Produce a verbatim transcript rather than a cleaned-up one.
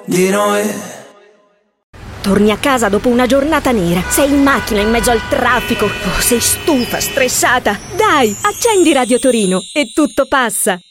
di noi. Torni a casa dopo una giornata nera, sei in macchina in mezzo al traffico, oh, sei stufa, stressata. Dai, accendi Radio Torino e tutto passa.